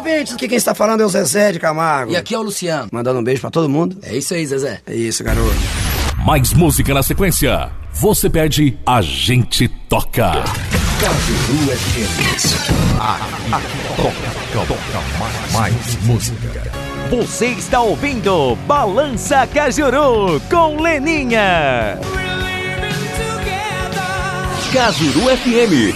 ouvintes, aqui quem está falando é o Zezé de Camargo. E aqui é o Luciano. Mandando um beijo pra todo mundo. É isso aí, Zezé. É isso, garoto. Mais música na sequência. Você pede, a gente toca. Cajuru FM. Toca mais música. Você está ouvindo Balança Cajuru com Leninha. Cajuru FM.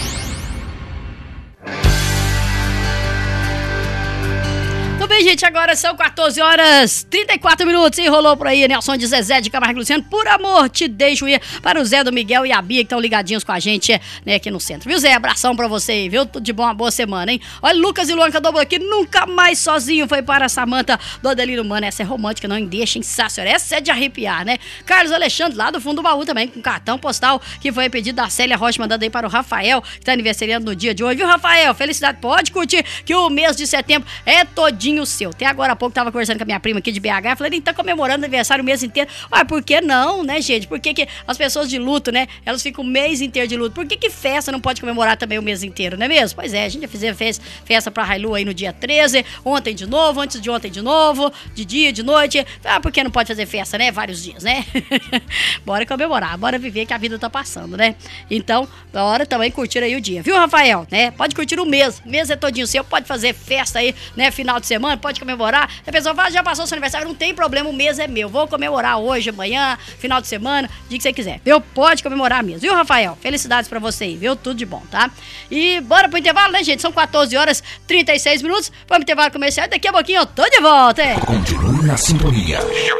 Tudo bem, gente, agora são 14 horas 34 minutos e rolou por aí, Nelson de Zezé de Camargo e Luciano. Por amor, te deixo ir para o Zé do Miguel e a Bia, que estão ligadinhos com a gente, né, aqui no centro. Viu, Zé? Abração pra você aí, viu? Tudo de bom, uma boa semana, hein? Olha, Lucas e Luan Cadobro aqui, nunca mais sozinho, foi para a Samanta do Adelino Mano. Essa é romântica, não deixa, sensacional. Essa é de arrepiar, né? Carlos Alexandre, lá do fundo do baú também, com cartão postal, que foi pedido da Célia Rocha, mandando aí para o Rafael, que tá aniversariando no dia de hoje. Viu, Rafael? Felicidade, pode curtir, que o mês de setembro é todinho seu. Até agora há pouco tava conversando com a minha prima aqui de BH, falei, tá comemorando aniversário o mês inteiro. Ué, por que não, né, gente? Por que as pessoas de luto, né, elas ficam o mês inteiro de luto? Por que festa não pode comemorar também o mês inteiro, não é mesmo? Pois é, a gente já fez festa pra Railu aí no dia 13, ontem de novo, antes de ontem de novo, de dia, de noite. Ah, por que não pode fazer festa, né? Vários dias, né? Bora comemorar, bora viver que a vida tá passando, né? Então, bora também curtir aí o dia, viu, Rafael? Né? Pode curtir o mês é todinho seu, pode fazer festa aí, né, final de semana, pode comemorar. A pessoa fala, já passou o seu aniversário, não tem problema, o mês é meu. Vou comemorar hoje, amanhã, final de semana, dia que você quiser. Viu? Pode comemorar mesmo, viu, Rafael? Felicidades pra você aí, viu? Tudo de bom, tá? E bora pro intervalo, né, gente? São 14 horas 36 minutos. Vamos pro intervalo comercial. Daqui a pouquinho eu tô de volta, hein? Continue na sintonia.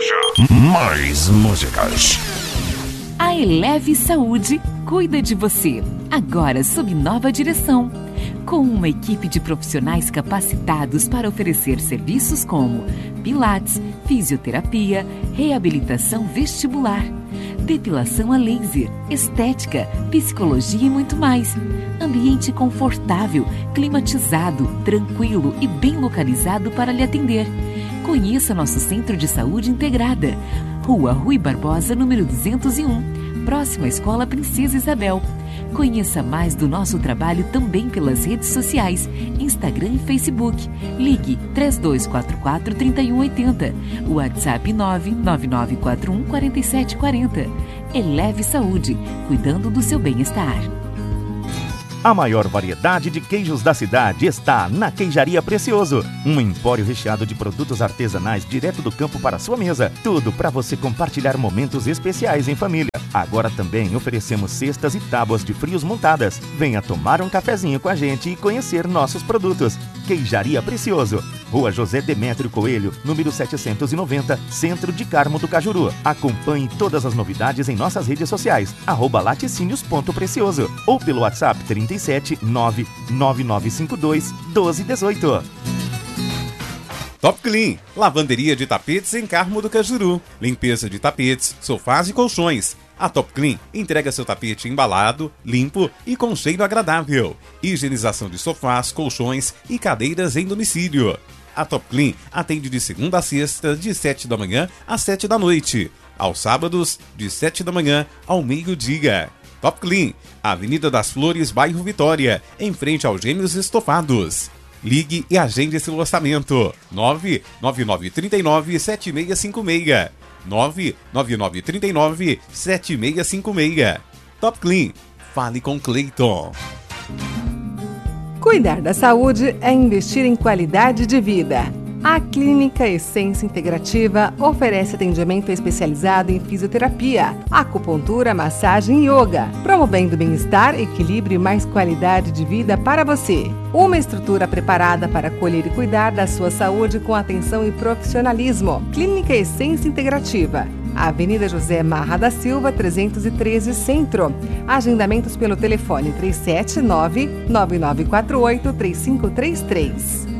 Mais músicas. A Eleve Saúde cuida de você, agora sob nova direção. Com uma equipe de profissionais capacitados para oferecer serviços como pilates, fisioterapia, reabilitação vestibular, depilação a laser, estética, psicologia e muito mais. Ambiente confortável, climatizado, tranquilo e bem localizado para lhe atender. Conheça nosso Centro de Saúde Integrada, Rua Rui Barbosa, número 201, próxima à Escola Princesa Isabel. Conheça mais do nosso trabalho também pelas redes sociais, Instagram e Facebook. Ligue 3244-3180, WhatsApp 99941-4740. Eleve Saúde, cuidando do seu bem-estar. A maior variedade de queijos da cidade está na Queijaria Precioso. Um empório recheado de produtos artesanais direto do campo para a sua mesa. Tudo para você compartilhar momentos especiais em família. Agora também oferecemos cestas e tábuas de frios montadas. Venha tomar um cafezinho com a gente e conhecer nossos produtos. Queijaria Precioso, Rua José Demétrio Coelho, número 790, Centro de Carmo do Cajuru. Acompanhe todas as novidades em nossas redes sociais, @laticínios.precioso ou pelo WhatsApp 37 99952 1218. Top Clean, lavanderia de tapetes em Carmo do Cajuru. Limpeza de tapetes, sofás e colchões. A Top Clean entrega seu tapete embalado, limpo e com cheiro agradável. Higienização de sofás, colchões e cadeiras em domicílio. A Top Clean atende de segunda a sexta, de 7 da manhã às 7 da noite. Aos sábados, de 7 da manhã ao meio-dia. Top Clean, Avenida das Flores, bairro Vitória, em frente aos Gêmeos Estofados. Ligue e agende esse orçamento. 99939-7656. 99939-7656. Top Clean. Fale com Cleiton. Cuidar da saúde é investir em qualidade de vida. A Clínica Essência Integrativa oferece atendimento especializado em fisioterapia, acupuntura, massagem e yoga, promovendo bem-estar, equilíbrio e mais qualidade de vida para você. Uma estrutura preparada para acolher e cuidar da sua saúde com atenção e profissionalismo. Clínica Essência Integrativa. Avenida José Marra da Silva, 313 Centro. Agendamentos pelo telefone 379-9948-3533.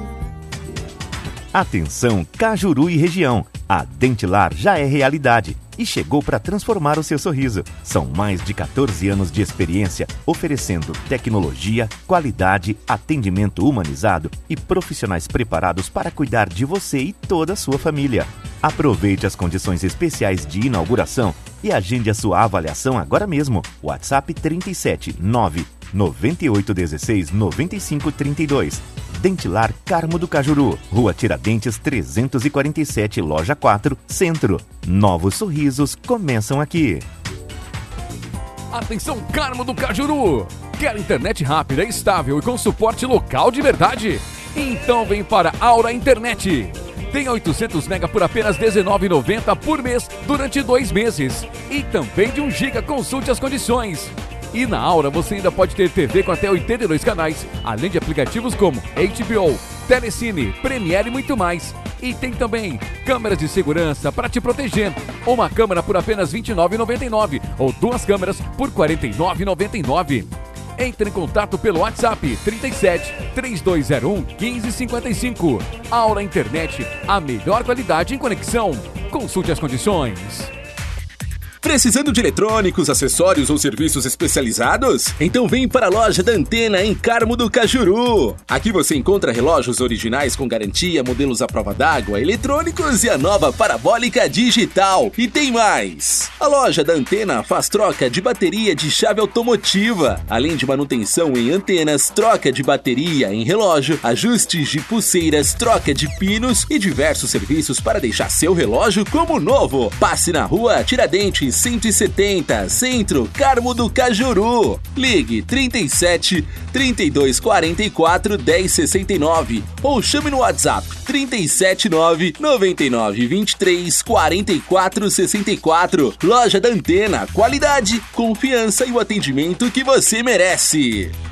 Atenção, Cajuru e região. A Dentilar já é realidade e chegou para transformar o seu sorriso. São mais de 14 anos de experiência, oferecendo tecnologia, qualidade, atendimento humanizado e profissionais preparados para cuidar de você e toda a sua família. Aproveite as condições especiais de inauguração e agende a sua avaliação agora mesmo. WhatsApp 37 9 9816 9532. Dentilar Carmo do Cajuru, Rua Tiradentes 347, Loja 4, Centro. Novos sorrisos começam aqui. Atenção, Carmo do Cajuru! Quer internet rápida, estável e com suporte local de verdade? Então vem para Aura Internet. Tem 800 MB por apenas R$19,90 por mês durante 2 meses. E também de 1 GB, consulte as condições. E na Aura você ainda pode ter TV com até 82 canais, além de aplicativos como HBO, Telecine, Premiere e muito mais. E tem também câmeras de segurança para te proteger. Uma câmera por apenas R$29,99 ou 2 câmeras por R$49,99. Entre em contato pelo WhatsApp 37 3201 1555. Aura Internet, a melhor qualidade em conexão. Consulte as condições. Precisando de eletrônicos, acessórios ou serviços especializados? Então vem para a loja da Antena em Carmo do Cajuru. Aqui você encontra relógios originais com garantia, modelos à prova d'água, eletrônicos e a nova parabólica digital. E tem mais! A loja da Antena faz troca de bateria de chave automotiva, além de manutenção em antenas, troca de bateria em relógio, ajustes de pulseiras, troca de pinos e diversos serviços para deixar seu relógio como novo. Passe na rua Tiradentes 170, Centro, Carmo do Cajuru. Ligue 37 3244 1069 ou chame no WhatsApp 379 99 23 44 64. Loja da Antena, qualidade, confiança e o atendimento que você merece.